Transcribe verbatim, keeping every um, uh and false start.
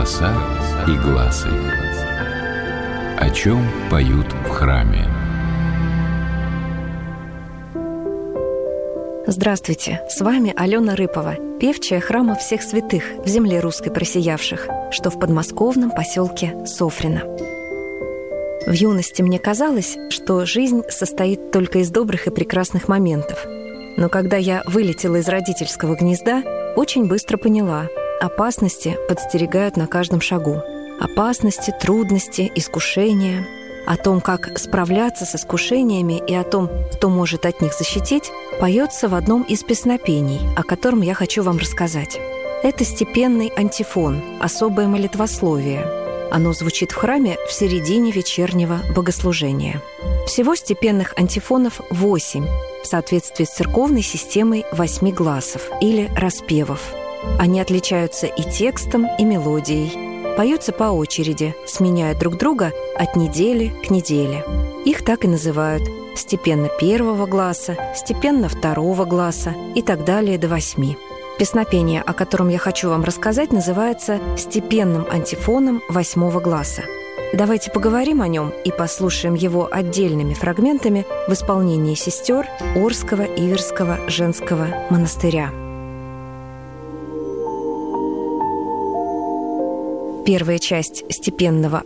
голоса и гласы. О чем поют в храме? Здравствуйте, с вами Алена Рыпова, певчая храма всех святых в земле русской просиявших, что в подмосковном поселке Софрино. В юности мне казалось, что жизнь состоит только из добрых и прекрасных моментов. Но когда я вылетела из родительского гнезда, очень быстро поняла – опасности подстерегают на каждом шагу. Опасности, трудности, искушения. О том, как справляться с искушениями и о том, кто может от них защитить, поется в одном из песнопений, о котором я хочу вам рассказать. Это степенный антифон, особое молитвословие. Оно звучит в храме в середине вечернего богослужения. Всего степенных антифонов восемь, в соответствии с церковной системой восьми гласов или распевов. Они отличаются и текстом, и мелодией. Поются по очереди, сменяя друг друга от недели к неделе. Их так и называют степенно первого гласа, степенно второго гласа и так далее до восьми. Песнопение, о котором я хочу вам рассказать, называется степенным антифоном восьмого гласа. Давайте поговорим о нем и послушаем его отдельными фрагментами в исполнении сестер Орского Иверского женского монастыря. Первая часть степенного